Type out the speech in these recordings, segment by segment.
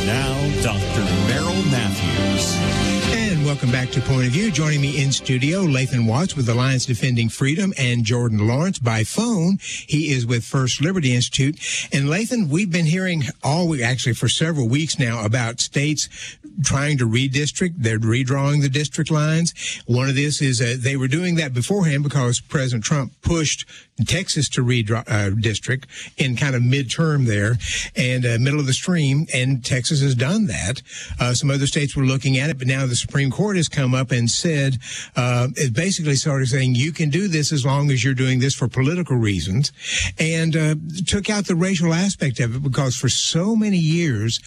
now, Dr. Merrill Matthews. And welcome back to Point of View. Joining me in studio, Lathan Watts with Alliance Defending Freedom and Jordan Lawrence by phone. He is with First Liberty Institute. And Lathan, we've been hearing all week, actually for several weeks now, about states trying to redistrict. They're redrawing the district lines. One of this is they were doing that beforehand because President Trump pushed Texas to redistrict in kind of midterm there and middle of the stream, and Texas has done that. Some other states were looking at it, but now the Supreme Court has come up and said, it basically started saying you can do this as long as you're doing this for political reasons, and took out the racial aspect of it because for so many years,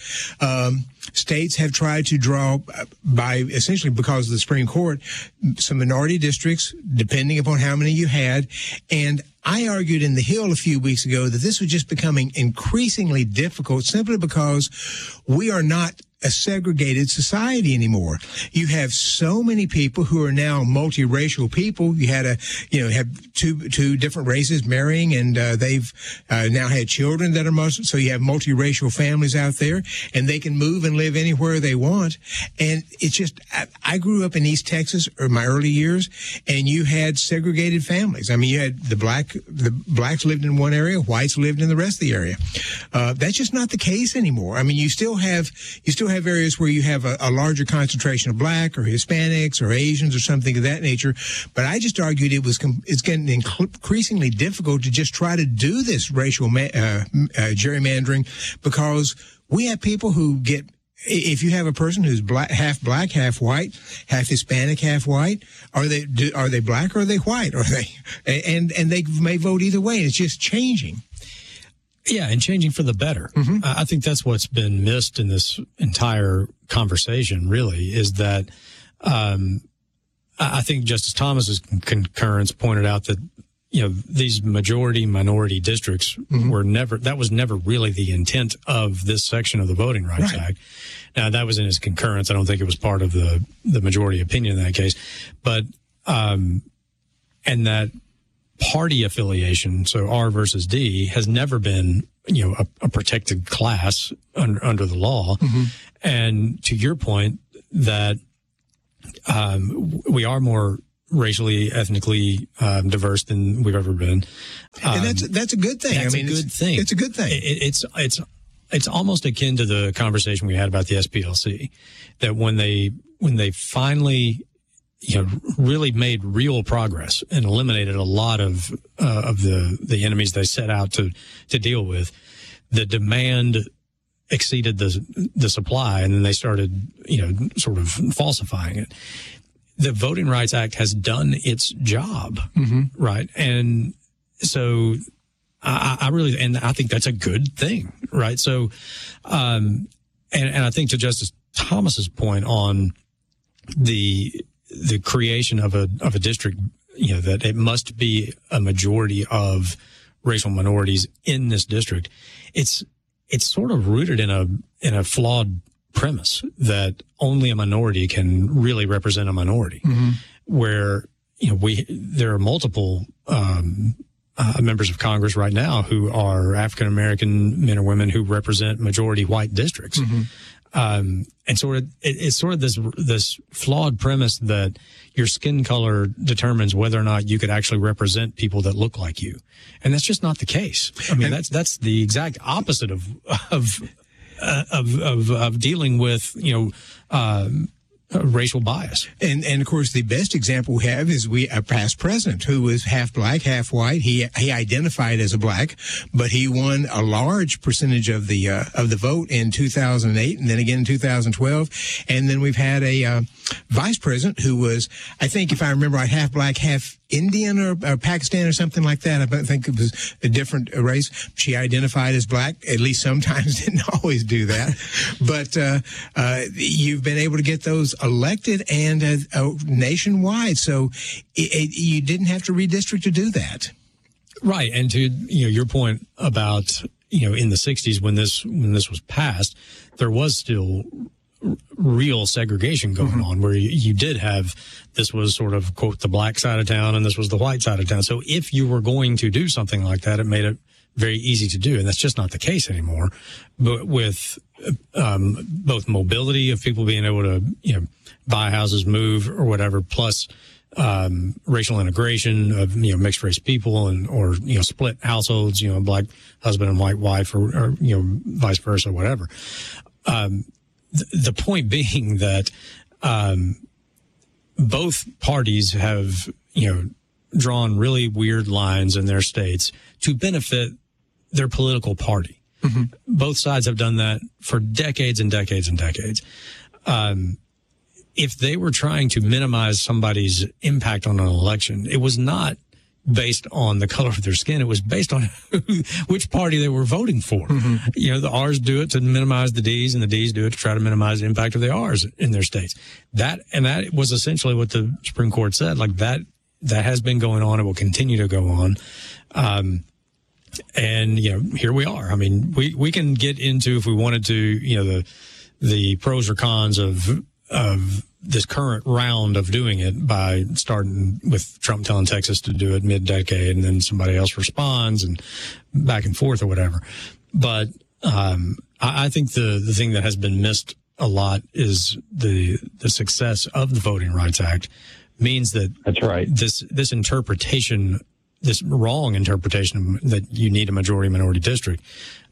states have tried to draw by essentially because of the Supreme Court, some minority districts, depending upon how many you had. And I argued in the Hill a few weeks ago that this was just becoming increasingly difficult simply because we are not a segregated society anymore. You have so many people who are now multiracial people. You had have two different races marrying, and they've now had children that are Muslim. So you have multiracial families out there, and they can move and live anywhere they want. And it's just, I grew up in East Texas in my early years, and you had segregated families. I mean, you had the blacks lived in one area, whites lived in the rest of the area. That's just not the case anymore. I mean, you still have areas where you have a larger concentration of black or Hispanics or Asians or something of that nature. But I just argued it's getting increasingly difficult to just try to do this racial gerrymandering because we have people who get, if you have a person who's half black, half white, half Hispanic, half white, are they black or are they white? Are they, and they may vote either way. It's just changing. Yeah, and changing for the better. Mm-hmm. I think that's what's been missed in this entire conversation, really, is that I think Justice Thomas's concurrence pointed out that, these majority-minority districts that was never really the intent of this section of the Voting Rights Act. Now, that was in his concurrence. I don't think it was part of the majority opinion in that case. But, and that party affiliation, so R versus D, has never been, a protected class under the law. Mm-hmm. And to your point that we are more racially, ethnically diverse than we've ever been, and that's a good thing. That's a good thing. It's a good thing. It's almost akin to the conversation we had about the SPLC, that when they finally really made real progress and eliminated a lot of the enemies they set out to deal with, the demand exceeded the supply, and then they started, sort of falsifying it. The Voting Rights Act has done its job, right? And so I really, and I think that's a good thing, right? So, and I think to Justice Thomas's point on the creation of a district, that it must be a majority of racial minorities in this district. It's sort of rooted in a flawed premise that only a minority can really represent a minority, where there are multiple members of Congress right now who are African American men or women who represent majority white districts. And sort of, it's sort of this flawed premise that your skin color determines whether or not you could actually represent people that look like you. And that's just not the case. I mean, that's the exact opposite of dealing with, racial bias. And of course, the best example we have is a past president who was half black, half white. He identified as a black, but he won a large percentage of the vote in 2008 and then again in 2012. And then we've had a vice president who was, I think if I remember right, half black, half Indian or Pakistan or something like that. I think it was a different race. She identified as black, at least sometimes, didn't always do that. But you've been able to get those elected and nationwide. So you didn't have to redistrict to do that. Right. And to your point about, in the 60s when this was passed, there was still real segregation going on, where you did have, this was sort of, quote, the black side of town and this was the white side of town. So if you were going to do something like that, it made very easy to do. And that's just not the case anymore. But with both mobility of people being able to, buy houses, move or whatever, plus racial integration of, mixed race people or split households, black husband and white wife or vice versa, whatever. The point being that both parties have, drawn really weird lines in their states to benefit their political party. Mm-hmm. Both sides have done that for decades and decades and decades. If they were trying to minimize somebody's impact on an election, it was not based on the color of their skin. It was based on which party they were voting for. Mm-hmm. The R's do it to minimize the D's, and the D's do it to try to minimize the impact of the R's in their states. That was essentially what the Supreme Court said. Like that has been going on. It will continue to go on. And here we are. I mean, we can get into, if we wanted to, the pros or cons of this current round of doing it, by starting with Trump telling Texas to do it mid-decade and then somebody else responds and back and forth or whatever. But I think the thing that has been missed a lot is the success of the Voting Rights Act means that that's right. This interpretation, this wrong interpretation that you need a majority-minority district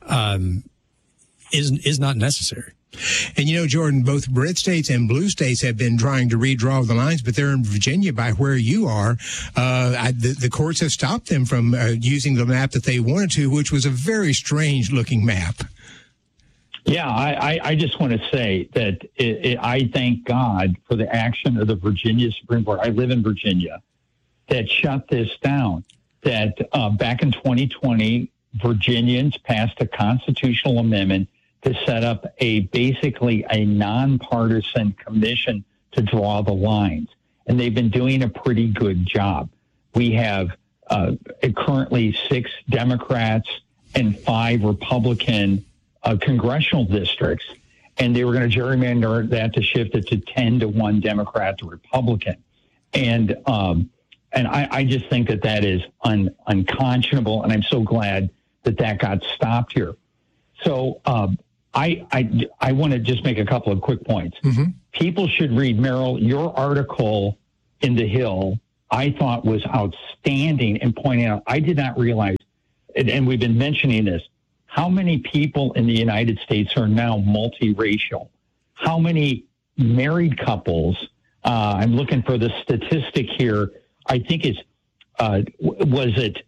is not necessary. And Jordan, both red states and blue states have been trying to redraw the lines, but they're in Virginia by where you are. The courts have stopped them from using the map that they wanted to, which was a very strange-looking map. Yeah, I just want to say that I thank God for the action of the Virginia Supreme Court. I live in Virginia, that shut this down. That back in 2020, Virginians passed a constitutional amendment to set up basically a nonpartisan commission to draw the lines. And they've been doing a pretty good job. We have currently 6 Democrats and 5 Republican congressional districts. And they were going to gerrymander that to shift it to 10-1 Democrat to Republican. And I just think that is unconscionable. And I'm so glad that got stopped here. So, I want to just make a couple of quick points. Mm-hmm. People should read, Merrill, your article in The Hill, I thought was outstanding in pointing out, I did not realize, and we've been mentioning this, how many people in the United States are now multiracial? How many married couples? I'm looking for the statistic here. I think it's, was it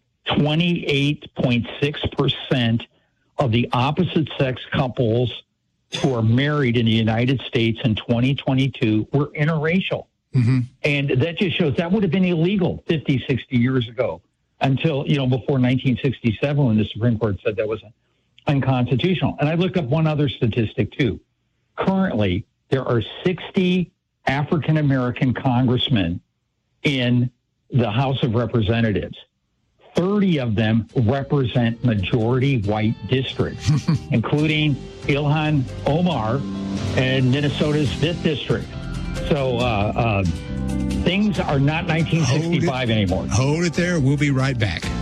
28.6% of the opposite sex couples who are married in the United States in 2022 were interracial. Mm-hmm. And that just shows that would have been illegal 50, 60 years ago until, before 1967 when the Supreme Court said that was unconstitutional. And I looked up one other statistic too. Currently, there are 60 African-American congressmen in the House of Representatives. 30 of them represent majority white districts, including Ilhan Omar and Minnesota's 5th district. So things are not 1965 anymore. Hold it there. We'll be right back.